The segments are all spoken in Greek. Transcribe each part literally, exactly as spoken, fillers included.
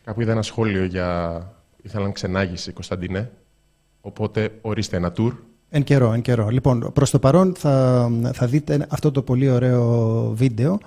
Κάπου είδα ένα σχόλιο για ήθελαν ξενάγηση, Κωνσταντίνε. Οπότε ορίστε ένα tour. Εν καιρό, εν καιρό. Λοιπόν, προς το παρόν θα, θα δείτε αυτό το πολύ ωραίο βίντεο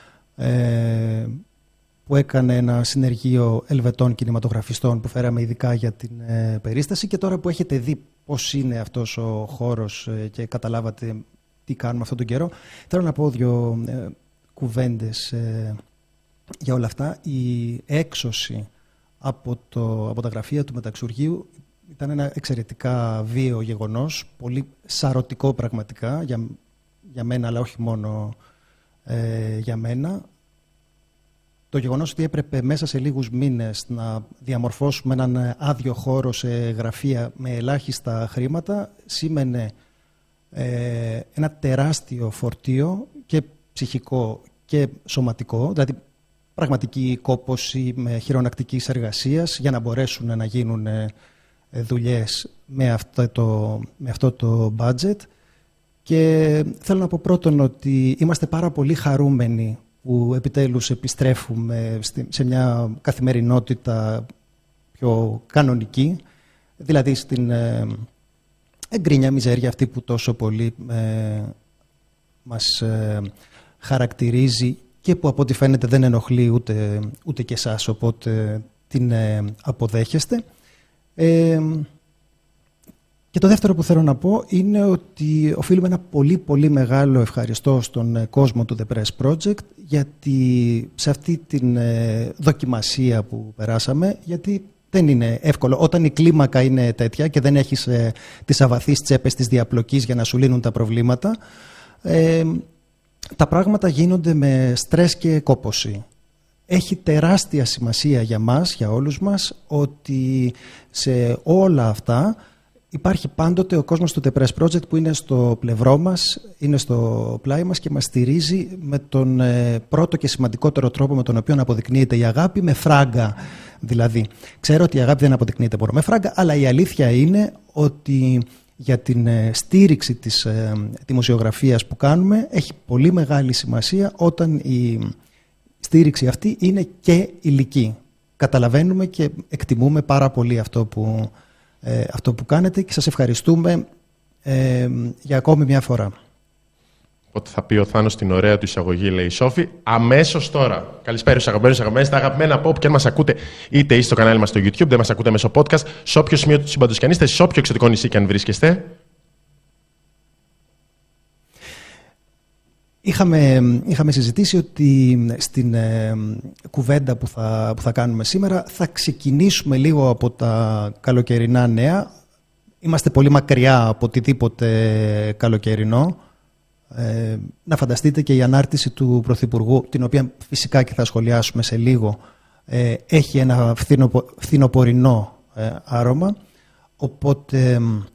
ε, που έκανε ένα συνεργείο Ελβετών κινηματογραφιστών που φέραμε ειδικά για την ε, περίσταση, και τώρα που έχετε δει πώς είναι αυτός ο χώρος ε, και καταλάβατε τι κάνουμε αυτόν τον καιρό, θέλω να πω δύο ε, κουβέντες ε, για όλα αυτά. Η έξωση από, το, από τα γραφεία του Μεταξουργείου ήταν ένα εξαιρετικά βίαιο γεγονός, πολύ σαρωτικό πραγματικά για, για μένα, αλλά όχι μόνο ε, για μένα. Το γεγονός ότι έπρεπε μέσα σε λίγους μήνες να διαμορφώσουμε έναν άδειο χώρο σε γραφεία με ελάχιστα χρήματα σήμαινε ε, ένα τεράστιο φορτίο και ψυχικό και σωματικό, δηλαδή πραγματική κόπωση με χειρονακτικής εργασίας για να μπορέσουν να γίνουν δουλειές με αυτό το, με αυτό το budget. Και θέλω να πω πρώτον ότι είμαστε πάρα πολύ χαρούμενοι που επιτέλους επιστρέφουμε σε μια καθημερινότητα πιο κανονική, δηλαδή στην ε, εγκρίνια μιζέρια αυτή που τόσο πολύ ε, μας ε, χαρακτηρίζει και που από ό,τι φαίνεται δεν ενοχλεί ούτε, ούτε και εσάς, οπότε την ε, αποδέχεστε. Ε, και το δεύτερο που θέλω να πω είναι ότι οφείλουμε ένα πολύ πολύ μεγάλο ευχαριστώ στον κόσμο του The Press Project, γιατί σε αυτή την ε, δοκιμασία που περάσαμε, γιατί δεν είναι εύκολο όταν η κλίμακα είναι τέτοια και δεν έχεις ε, τις αβαθείς τσέπες της διαπλοκής για να σου λύνουν τα προβλήματα, ε, τα πράγματα γίνονται με στρες και κόπωση. Έχει τεράστια σημασία για μας, για όλους μας, ότι σε όλα αυτά υπάρχει πάντοτε ο κόσμος του The Press Project που είναι στο πλευρό μας, είναι στο πλάι μας και μας στηρίζει με τον ε, πρώτο και σημαντικότερο τρόπο με τον οποίο αποδεικνύεται η αγάπη, με φράγκα. Δηλαδή, ξέρω ότι η αγάπη δεν αποδεικνύεται μόνο με φράγκα, αλλά η αλήθεια είναι ότι για την ε, στήριξη της ε, δημοσιογραφίας που κάνουμε έχει πολύ μεγάλη σημασία όταν η στήριξη αυτή είναι και υλική. Καταλαβαίνουμε και εκτιμούμε πάρα πολύ αυτό που, ε, αυτό που κάνετε και σας ευχαριστούμε ε, για ακόμη μια φορά. Οπότε θα πει ο Θάνος την ωραία του εισαγωγή, λέει η Σόφη, αμέσως τώρα. Καλησπέρα στους αγαπημένους, αγαπημένες, τα αγαπημένα από όπου και αν μας ακούτε, είτε είστε στο κανάλι μας στο YouTube, δεν μας ακούτε μέσω podcast, σε όποιο σημείο του σύμπαντος και αν είστε, σε όποιο εξωτικό νησί και αν βρίσκεστε. Είχαμε, είχαμε συζητήσει ότι στην ε, κουβέντα που θα, που θα κάνουμε σήμερα θα ξεκινήσουμε λίγο από τα καλοκαιρινά νέα. Είμαστε πολύ μακριά από οτιδήποτε καλοκαιρινό. Ε, να φανταστείτε και η ανάρτηση του Πρωθυπουργού, την οποία φυσικά και θα σχολιάσουμε σε λίγο, ε, έχει ένα φθινοπο, φθινοπορεινό ε, άρωμα, οπότε ε,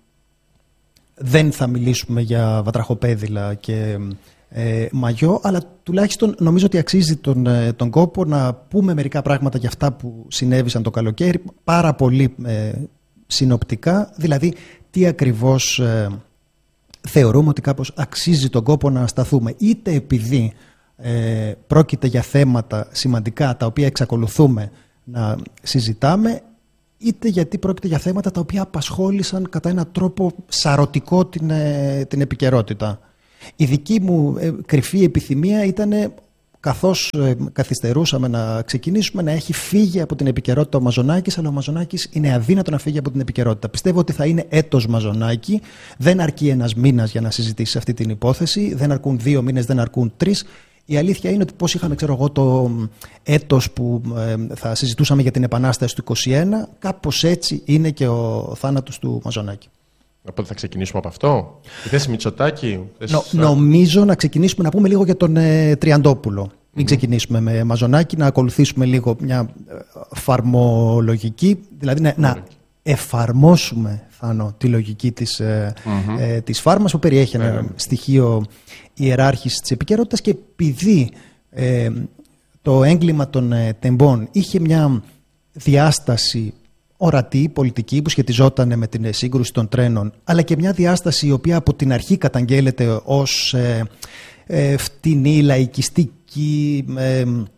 δεν θα μιλήσουμε για βατραχοπέδιλα και ε, μαγιό, αλλά τουλάχιστον νομίζω ότι αξίζει τον, ε, τον κόπο να πούμε μερικά πράγματα για αυτά που συνέβησαν το καλοκαίρι, πάρα πολύ ε, συνοπτικά, δηλαδή τι ακριβώς ε, θεωρούμε ότι κάπως αξίζει τον κόπο να σταθούμε, είτε επειδή ε, πρόκειται για θέματα σημαντικά τα οποία εξακολουθούμε να συζητάμε, είτε γιατί πρόκειται για θέματα τα οποία απασχόλησαν κατά έναν τρόπο σαρωτικό την, ε, την επικαιρότητα. Η δική μου ε, κρυφή επιθυμία ήταν, καθώς ε, καθυστερούσαμε να ξεκινήσουμε, να έχει φύγει από την επικαιρότητα ο Μαζονάκης, αλλά ο Μαζονάκης είναι αδύνατο να φύγει από την επικαιρότητα. Πιστεύω ότι θα είναι έτος Μαζονάκη, δεν αρκεί ένας μήνας για να συζητήσει αυτή την υπόθεση, δεν αρκούν δύο μήνες, δεν αρκούν τρεις. Η αλήθεια είναι ότι πώς είχαμε, ξέρω εγώ, το έτος που ε, θα συζητούσαμε για την Επανάσταση του είκοσι ένα, κάπως έτσι είναι και ο θάνατος του Μαζονάκη. Οπότε θα ξεκινήσουμε από αυτό. Η θέση Μητσοτάκη. Νο, νομίζω να ξεκινήσουμε να πούμε λίγο για τον ε, Τριαντόπουλο. Μην mm-hmm. ξεκινήσουμε με Μαζονάκη, να ακολουθήσουμε λίγο μια φαρμολογική, δηλαδή να, να εφαρμόσουμε, Θάνο, τη λογική της, mm-hmm. ε, της φάρμας που περιέχει ένα mm-hmm. στοιχείο ιεράρχησης της επικαιρότητας, και επειδή ε, το έγκλημα των ε, τεμπών είχε μια διάσταση ορατή, πολιτική, που σχετιζόταν με την σύγκρουση των τρένων, αλλά και μια διάσταση η οποία από την αρχή καταγγέλλεται ως ε, ε, φτηνή, λαϊκιστική, ε,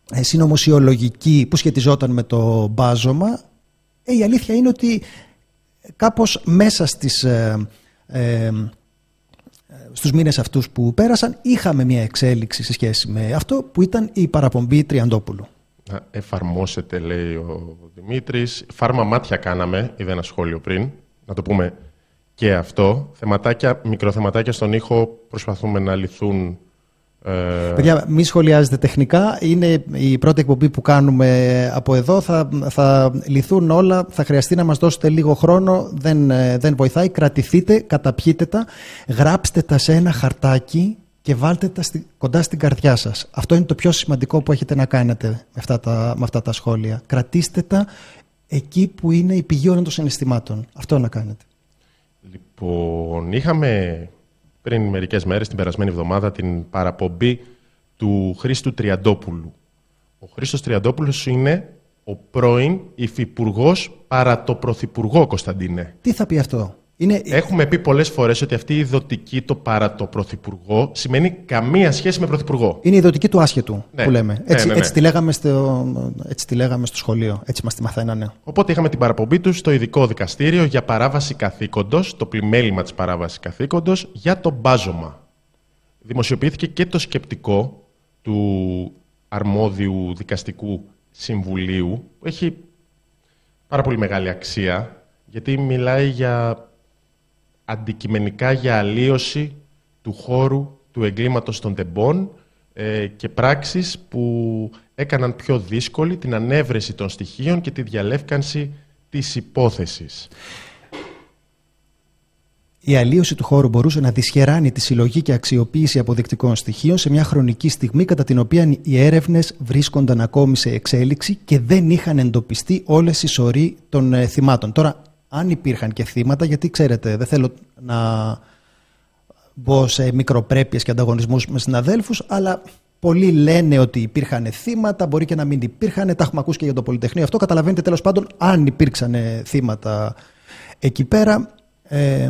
συνωμοσιολογική που σχετιζόταν με το μπάζωμα. Ε, η αλήθεια είναι ότι κάπως μέσα στις, ε, ε, στους μήνες αυτούς που πέρασαν είχαμε μια εξέλιξη σε σχέση με αυτό που ήταν η παραπομπή Τριαντόπουλου. Να εφαρμόσετε, λέει ο Δημήτρης. Φάρμα μάτια κάναμε, είδα ένα σχόλιο πριν, να το πούμε και αυτό. Θεματάκια, μικροθεματάκια στον ήχο προσπαθούμε να λυθούν. Ε... Παιδιά, μη σχολιάζετε τεχνικά. Είναι η πρώτη εκπομπή που κάνουμε από εδώ. Θα, θα λυθούν όλα. Θα χρειαστεί να μας δώσετε λίγο χρόνο. Δεν, δεν βοηθάει. Κρατηθείτε, καταπιείτε τα, γράψτε τα σε ένα χαρτάκι και βάλτε τα στη, κοντά στην καρδιά σας. Αυτό είναι το πιο σημαντικό που έχετε να κάνετε με αυτά τα, με αυτά τα σχόλια. Κρατήστε τα εκεί που είναι η πηγή όλων των συναισθημάτων. Αυτό να κάνετε. Λοιπόν, είχαμε πριν μερικές μέρες, την περασμένη εβδομάδα, την παραπομπή του Χρήστου Τριαντόπουλου. Ο Χρήστος Τριαντόπουλος είναι ο πρώην υφυπουργός παρά το πρωθυπουργό, Κωνσταντίνε. Τι θα πει αυτό? Είναι... Έχουμε πει πολλές φορές ότι αυτή η ειδωτική, το παρά το πρωθυπουργό, σημαίνει καμία σχέση με πρωθυπουργό. Είναι η ειδωτική του άσχετου, ναι, που λέμε. Έτσι, ναι, ναι, ναι. Έτσι, τη λέγαμε στο, έτσι τη λέγαμε στο σχολείο. Έτσι μας τη μαθαίνανε. Οπότε είχαμε την παραπομπή του στο ειδικό δικαστήριο για παράβαση καθήκοντος, το πλημέλημα της παράβασης καθήκοντος, για το μπάζωμα. Δημοσιοποιήθηκε και το σκεπτικό του αρμόδιου δικαστικού συμβουλίου, που έχει πάρα πολύ μεγάλη αξία, γιατί μιλάει για αντικειμενικά για αλλίωση του χώρου του εγκλήματος των τεμπών ε, και πράξεις που έκαναν πιο δύσκολη την ανέβρεση των στοιχείων και τη διαλεύκανση της υπόθεσης. Η αλλίωση του χώρου μπορούσε να δυσχεράνει τη συλλογή και αξιοποίηση αποδεικτικών στοιχείων σε μια χρονική στιγμή κατά την οποία οι έρευνες βρίσκονταν ακόμη σε εξέλιξη και δεν είχαν εντοπιστεί όλες οι σωροί των ε, θυμάτων. Τώρα, αν υπήρχαν και θύματα, γιατί ξέρετε, δεν θέλω να μπω σε μικροπρέπειες και ανταγωνισμούς με συναδέλφους, αλλά πολλοί λένε ότι υπήρχαν θύματα, μπορεί και να μην υπήρχαν, τα έχουμε ακούσει και για το Πολυτεχνείο. Αυτό καταλαβαίνετε τέλος πάντων αν υπήρξαν θύματα εκεί πέρα. Ε,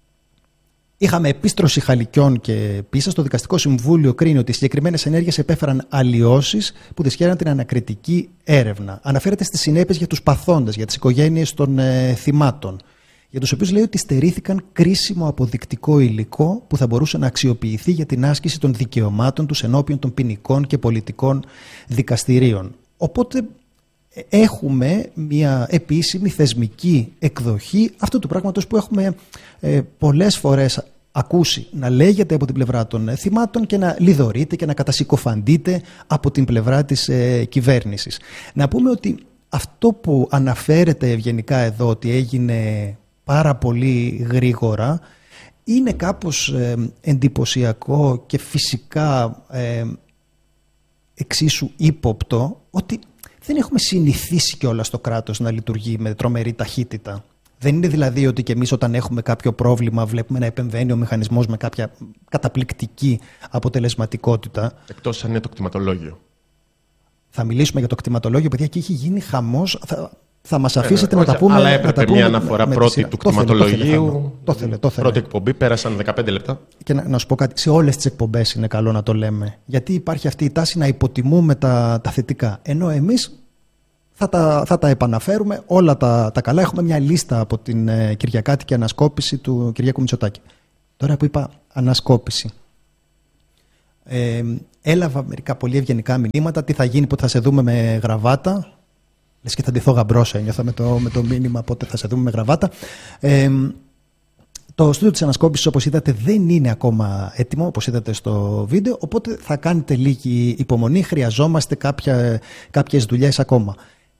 Είχαμε επίστρωση χαλικιών και πίσας. Το Δικαστικό Συμβούλιο κρίνει ότι οι συγκεκριμένες ενέργειες επέφεραν αλλοιώσεις που δυσχέραν την ανακριτική έρευνα. Αναφέρεται στις συνέπειες για τους παθόντες, για τις οικογένειες των ε, θυμάτων, για τους οποίους λέει ότι στερήθηκαν κρίσιμο αποδεικτικό υλικό που θα μπορούσε να αξιοποιηθεί για την άσκηση των δικαιωμάτων τους ενώπιον των ποινικών και πολιτικών δικαστηρίων. Οπότε έχουμε μια επίσημη θεσμική εκδοχή αυτού του πράγματος που έχουμε ε, πολλές φορές ακούσει να λέγεται από την πλευρά των θυμάτων και να λιδωρείται και να κατασυκοφαντείται από την πλευρά της ε, κυβέρνησης. Να πούμε ότι αυτό που αναφέρεται ευγενικά εδώ ότι έγινε πάρα πολύ γρήγορα είναι κάπως ε, εντυπωσιακό και φυσικά ε, εξίσου ύποπτο ότι δεν έχουμε συνηθίσει κιόλας στο κράτος να λειτουργεί με τρομερή ταχύτητα. Δεν είναι δηλαδή ότι κι εμείς όταν έχουμε κάποιο πρόβλημα βλέπουμε να επεμβαίνει ο μηχανισμός με κάποια καταπληκτική αποτελεσματικότητα. Εκτός αν είναι το κτηματολόγιο. Θα μιλήσουμε για το κτηματολόγιο, παιδιά, και έχει γίνει χαμός. Θα, θα μας αφήσετε ε, να, όχι, τα πούμε, αλλά έπρεπε να τα πούμε. Μια αναφορά με, πρώτη με του κτηματολογίου. Το θέλε, το θέλε. Πρώτη εκπομπή, πέρασαν δεκαπέντε λεπτά. Και να, να σου πω κάτι, σε όλες τις εκπομπές είναι καλό να το λέμε. Γιατί υπάρχει αυτή η τάση να υποτιμούμε τα, τα θετικά. Ενώ εμείς θα τα, θα τα επαναφέρουμε όλα τα, τα καλά. Έχουμε μια λίστα από την ε, Κυριακάτικη ανασκόπηση του Κυριάκου Μητσοτάκη. Τώρα που είπα ανασκόπηση. Ε, έλαβα μερικά πολύ ευγενικά μηνύματα. Τι θα γίνει, πότε θα σε δούμε με γραβάτα. Λες και θα ντυθώ γαμπρός, ένιωθα με το, με το μήνυμα πότε θα σε δούμε με γραβάτα. Ε, το στούντιο της ανασκόπησης, όπως είδατε, δεν είναι ακόμα έτοιμο, όπως είδατε στο βίντεο, οπότε θα κάνετε λίγη υπομονή. Χρειαζόμαστε κάποια, κάποιες δουλειές ακόμα.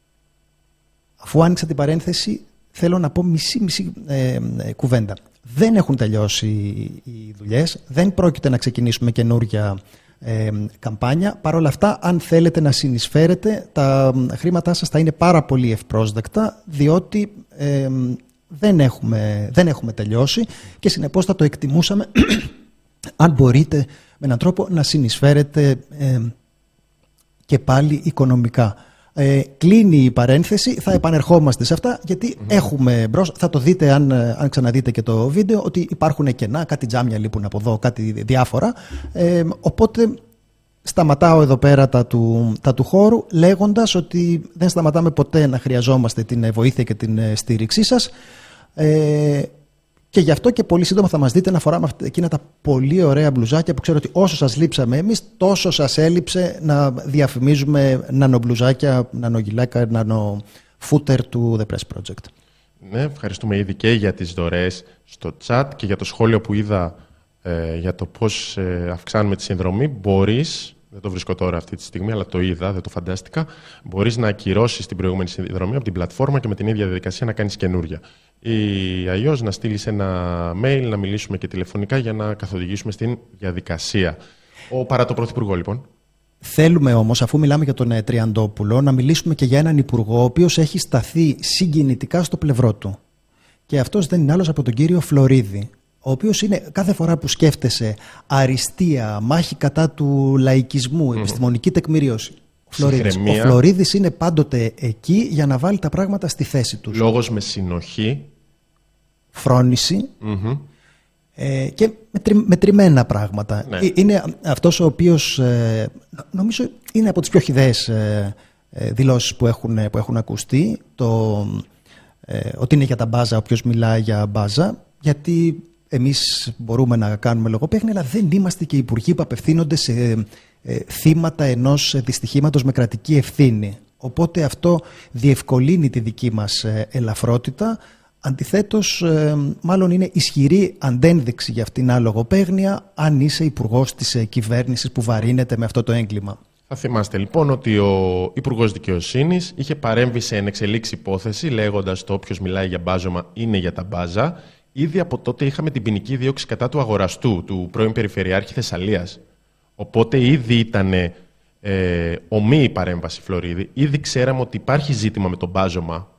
Αφού άνοιξα την παρένθεση, θέλω να πω μισή-μισή ε, ε, κουβέντα. Δεν έχουν τελειώσει οι δουλειές, δεν πρόκειται να ξεκινήσουμε καινούρια ε, καμπάνια. Παρ' όλα αυτά, αν θέλετε να συνεισφέρετε, τα χρήματά σας θα είναι πάρα πολύ ευπρόσδεκτα, διότι ε, δεν, έχουμε, δεν έχουμε τελειώσει και συνεπώς θα το εκτιμούσαμε αν μπορείτε με έναν τρόπο να συνεισφέρετε ε, και πάλι οικονομικά. Ε, κλείνει η παρένθεση, θα επανερχόμαστε σε αυτά γιατί mm. έχουμε μπρος, θα το δείτε αν, αν ξαναδείτε και το βίντεο, ότι υπάρχουν κενά, κάτι τζάμια λείπουν από εδώ, κάτι διάφορα, ε, οπότε σταματάω εδώ πέρα τα του, τα του χώρου, λέγοντας ότι δεν σταματάμε ποτέ να χρειαζόμαστε την βοήθεια και την στήριξή σας. Ε, και γι' αυτό και πολύ σύντομα θα μας δείτε να φοράμε εκείνα τα πολύ ωραία μπλουζάκια που ξέρω ότι όσο σας λείψαμε εμείς, τόσο σας έλειψε να διαφημίζουμε νανομπλουζάκια, νανογυλάκια, νανοφούτερ του The Press Project. Ναι, ευχαριστούμε ήδη και για τις δωρεές στο chat και για το σχόλιο που είδα ε, για το πώς ε, αυξάνουμε τη συνδρομή. Μπορείς, δεν το βρίσκω τώρα αυτή τη στιγμή, αλλά το είδα, δεν το φαντάστηκα, μπορείς να ακυρώσεις την προηγούμενη συνδρομή από την πλατφόρμα και με την ίδια διαδικασία να κάνεις καινούρια. Ή αλλιώς να στείλεις ένα mail, να μιλήσουμε και τηλεφωνικά για να καθοδηγήσουμε στην διαδικασία. Ο παρά το Πρωθυπουργό, λοιπόν. Θέλουμε όμως, αφού μιλάμε για τον Τριαντόπουλο, να μιλήσουμε και για έναν υπουργό ο οποίος έχει σταθεί συγκινητικά στο πλευρό του. Και αυτός δεν είναι άλλος από τον κύριο Φλωρίδη, ο οποίος είναι κάθε φορά που σκέφτεσαι αριστεία, μάχη κατά του λαϊκισμού, mm-hmm. επιστημονική τεκμηρίωση. Φλωρίδης. Ο Φλωρίδης είναι πάντοτε εκεί για να βάλει τα πράγματα στη θέση τους. Λόγος με συνοχή. Φρόνηση. Mm-hmm. Ε, και μετρη, μετρημένα πράγματα. Ναι. Είναι αυτός ο οποίος ε, νομίζω είναι από τις πιο χυδαίες ε, ε, δηλώσεις που έχουν, που έχουν ακουστεί, το, ε, ότι είναι για τα μπάζα όποιος μιλάει για μπάζα, γιατί εμείς μπορούμε να κάνουμε λογοπαίγνια, αλλά δεν είμαστε και υπουργοί που απευθύνονται σε ε, θύματα ενός δυστυχήματος με κρατική ευθύνη. Οπότε αυτό διευκολύνει τη δική μας ε, ελαφρότητα. Αντιθέτως, ε, μάλλον είναι ισχυρή αντένδειξη για αυτήν την λογοπαίγνια αν είσαι υπουργός της ε, κυβέρνησης που βαρύνεται με αυτό το έγκλημα. Θα θυμάστε λοιπόν ότι ο Υπουργός Δικαιοσύνης είχε παρέμβει σε ενεξελίξη υπόθεση λέγοντας το όποιος μιλάει για μπάζωμα είναι για τα μπάζα. Ήδη από τότε είχαμε την ποινική δίωξη κατά του αγοραστού, του πρώην Περιφερειάρχη Θεσσαλίας. Οπότε ήδη ήταν ε, ομή η παρέμβαση Φλωρίδη. Ήδη ξέραμε ότι υπάρχει ζήτημα με το μπάζωμα.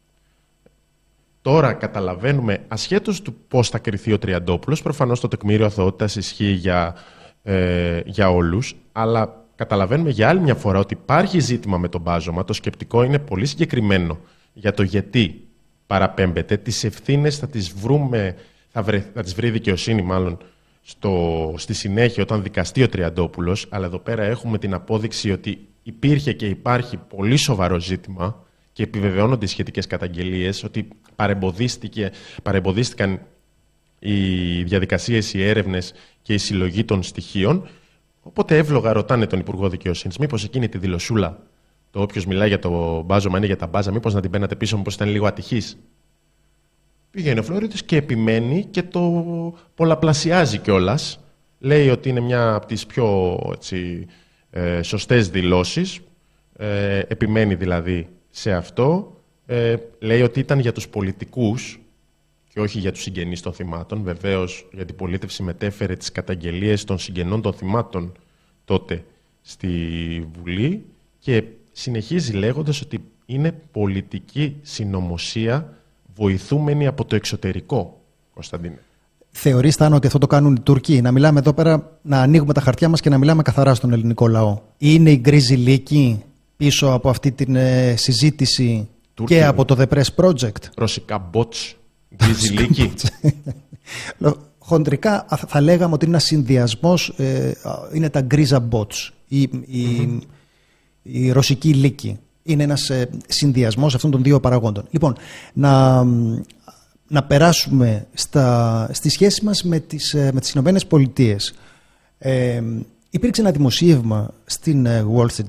Τώρα καταλαβαίνουμε, ασχέτως του πώς θα κριθεί ο Τριαντόπουλος, προφανώς το τεκμήριο αθωότητας ισχύει για, ε, για όλους, αλλά καταλαβαίνουμε για άλλη μια φορά ότι υπάρχει ζήτημα με το μπάζωμα. Το σκεπτικό είναι πολύ συγκεκριμένο για το γιατί παραπέμπεται. Τις ευθύνες θα τις βρούμε, θα, βρε, θα τις βρει η δικαιοσύνη μάλλον στο, στη συνέχεια όταν δικαστεί ο Τριαντόπουλος, αλλά εδώ πέρα έχουμε την απόδειξη ότι υπήρχε και υπάρχει πολύ σοβαρό ζήτημα και επιβεβαιώνονται οι σχετικές καταγγελίες ότι παρεμποδίστηκε, παρεμποδίστηκαν οι διαδικασίες, οι έρευνες και η συλλογή των στοιχείων. Οπότε εύλογα ρωτάνε τον Υπουργό Δικαιοσύνης, μήπως εκείνη τη δηλωσούλα, το όποιος μιλάει για το μπάζωμα είναι για τα μπάζα, μήπως να την παίρνατε πίσω, μήπως ήταν λίγο ατυχής. Πήγαινε ο Φλωρίδης και επιμένει και το πολλαπλασιάζει κιόλας. Λέει ότι είναι μια από τις πιο έτσι, ε, σωστές δηλώσεις. Ε, επιμένει δηλαδή σε αυτό. Ε, λέει ότι ήταν για τους πολιτικούς και όχι για τους συγγενείς των θυμάτων. Βεβαίως, η αντιπολίτευση μετέφερε τις καταγγελίες των συγγενών των θυμάτων τότε στη Βουλή και συνεχίζει λέγοντας ότι είναι πολιτική συνωμοσία βοηθούμενη από το εξωτερικό, Κωνσταντίνε. Θεωρείς, Θάνο, ότι αυτό το κάνουν οι Τούρκοι? Να μιλάμε εδώ πέρα, να ανοίγουμε τα χαρτιά μας και να μιλάμε καθαρά στον ελληνικό λαό. Είναι η γκρίζη λύκη πίσω από αυτή τη ε, συζήτηση Τούρκοι, και από το The Press Project? Ρωσικά bots, γκρίζη λύκη. Χοντρικά θα λέγαμε ότι είναι ένα συνδυασμός, ε, είναι τα γκρίζα bots, η, η, mm-hmm. η ρωσική λύκη. Είναι ένας ε, συνδυασμός αυτών των δύο παραγόντων. Λοιπόν, να, να περάσουμε στα, στη σχέση μας με τις, με τις Ηνωμένες Πολιτείες. Ε, υπήρξε ένα δημοσίευμα στην Wall Street